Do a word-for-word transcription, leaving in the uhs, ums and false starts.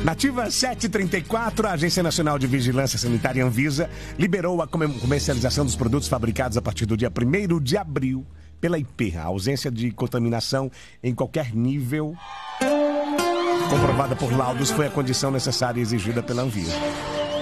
Nativa sete e trinta e quatro, a Agência Nacional de Vigilância Sanitária Anvisa liberou a comercialização dos produtos fabricados a partir do dia primeiro de abril pela I P. A ausência de contaminação em qualquer nível comprovada por laudos foi a condição necessária exigida pela Anvisa.